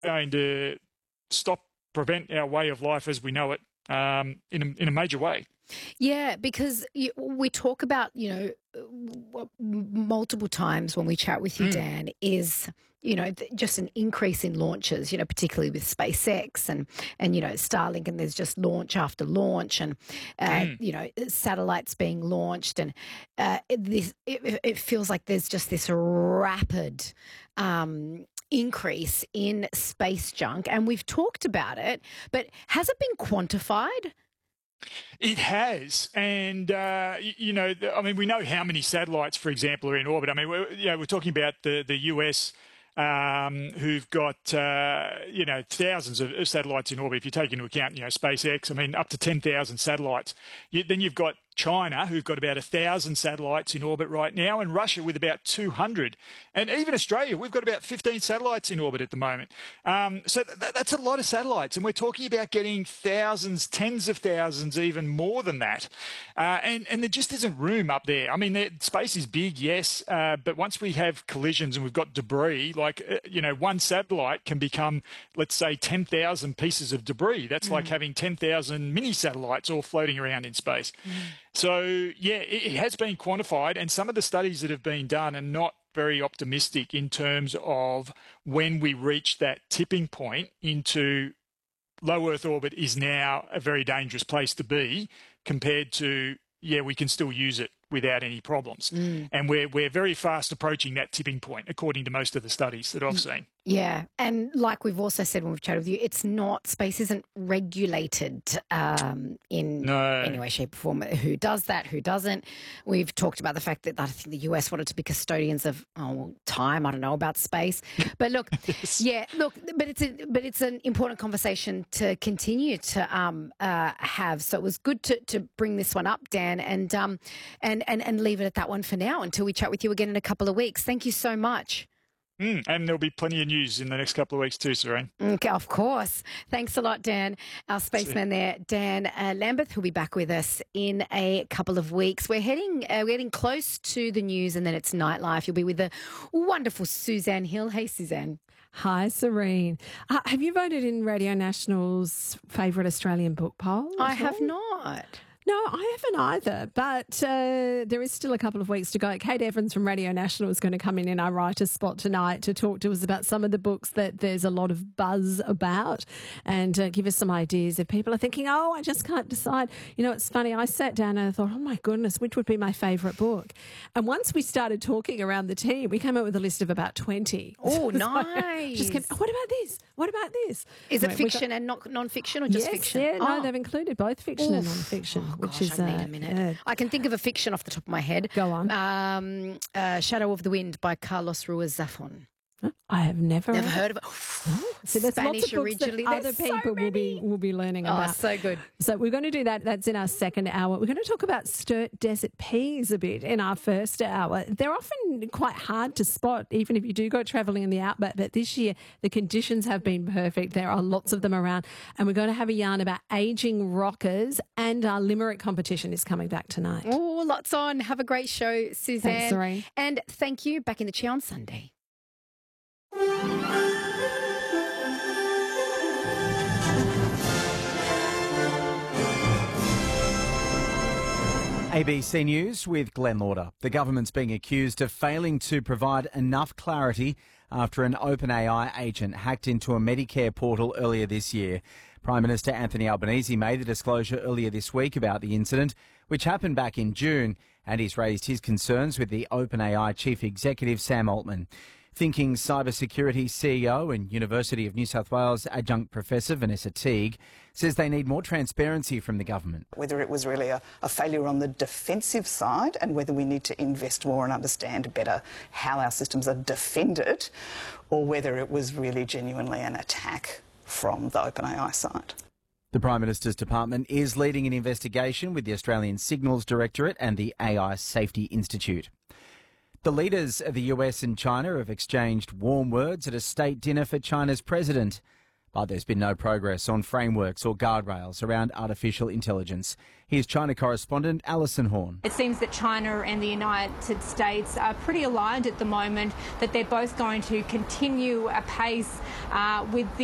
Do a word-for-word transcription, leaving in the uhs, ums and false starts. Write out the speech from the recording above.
going to stop, prevent our way of life as we know it um, in, a, in a major way. Yeah, because you, we talk about, you know, w- multiple times when we chat with you, Mm. Dan, is, you know, th- just an increase in launches, you know, particularly with SpaceX and, and you know, Starlink, and there's just launch after launch and, uh, Mm. you know, satellites being launched. And uh, it, this, it, it feels like there's just this rapid um, increase in space junk. And we've talked about it, but has it been quantified? It has, and uh, you, you know, the, I mean, we know how many satellites, for example, are in orbit. I mean, we're, you know, we're talking about the the U S um, who've got uh, you know thousands of, of satellites in orbit. If you take into account, you know, SpaceX, I mean, up to ten thousand satellites. You, then you've got China, who've got about a thousand satellites in orbit right now, and Russia with about two hundred, and even Australia, we've got about fifteen satellites in orbit at the moment. Um, so th- that's a lot of satellites, and we're talking about getting thousands, tens of thousands, even more than that. Uh, and and there just isn't room up there. I mean, the space is big, yes, uh, but once we have collisions and we've got debris, like uh, you know, one satellite can become, let's say, ten thousand pieces of debris. That's mm. like having ten thousand mini satellites all floating around in space. Mm. So, yeah, it, it has been quantified, and some of the studies that have been done are not very optimistic in terms of when we reach that tipping point into low Earth orbit is now a very dangerous place to be compared to, yeah, we can still use it without any problems. Mm. And we're, we're very fast approaching that tipping point, according to most of the studies that I've seen. Yeah, and like we've also said when we've chatted with you, it's not, space isn't regulated um, in no. any way, shape or form. Who does that, who doesn't? We've talked about the fact that I think the U S wanted to be custodians of oh, time. I don't know about space. But look, yes. yeah, look, but it's a, but it's an important conversation to continue to um, uh, have. So it was good to, to bring this one up, Dan, and, um, and, and, and leave it at that one for now until we chat with you again in a couple of weeks. Thank you so much. Mm, and there'll be plenty of news in the next couple of weeks too, Serene. Okay, of course. Thanks a lot, Dan. Our spaceman there, Dan uh, Lambeth, who'll be back with us in a couple of weeks. We're heading, uh, we're getting close to the news, and then it's nightlife. You'll be with the wonderful Suzanne Hill. Hey, Suzanne. Hi, Serene. Uh, have you voted in Radio National's favourite Australian book poll? I have not. No, I haven't either, but uh, there is still a couple of weeks to go. Kate Evans from Radio National is going to come in in our writer's spot tonight to talk to us about some of the books that there's a lot of buzz about and uh, give us some ideas if people are thinking, oh, I just can't decide. You know, it's funny, I sat down and I thought, oh my goodness, which would be my favourite book? And once we started talking around the team, we came up with a list of about twenty. Oh, nice. Just kept, what about this? What about this? Is it Wait, fiction got, and not non-fiction or just yes, fiction? Yeah, no, oh. they've included both fiction Oof. and non-fiction. Oh, which gosh, is, I need uh, a minute. yeah. I can think of a fiction off the top of my head. Go on. Um, uh, Shadow of the Wind by Carlos Ruiz Zafón. I have never never heard of it. Oh, so there's Spanish lots of books originally. that other There's people so will be will be learning oh, about. So good. So we're going to do that. That's in our second hour. We're going to talk about Sturt desert peas a bit in our first hour. They're often quite hard to spot, even if you do go travelling in the outback. But this year the conditions have been perfect. There are lots of them around, and we're going to have a yarn about ageing rockers. And our limerick competition is coming back tonight. Oh, lots on. Have a great show, Suzanne. Thanks, Serene. And thank you. Back in the chair on Sunday. A B C News with Glenn Lauder. The government's being accused of failing to provide enough clarity after an OpenAI agent hacked into a Medicare portal earlier this year. Prime Minister Anthony Albanese made the disclosure earlier this week about the incident, which happened back in June, and he's raised his concerns with the OpenAI chief executive, Sam Altman. Thinking Cybersecurity C E O and University of New South Wales adjunct professor Vanessa Teague says they need more transparency from the government. Whether it was really a, a failure on the defensive side and whether we need to invest more and understand better how our systems are defended, or whether it was really genuinely an attack from the OpenAI side. The Prime Minister's department is leading an investigation with the Australian Signals Directorate and the A I Safety Institute. The leaders of the U S and China have exchanged warm words at a state dinner for China's president. But there's been no progress on frameworks or guardrails around artificial intelligence. Here's China correspondent Alison Horn. It seems that China and the United States are pretty aligned at the moment, that they're both going to continue apace uh, with the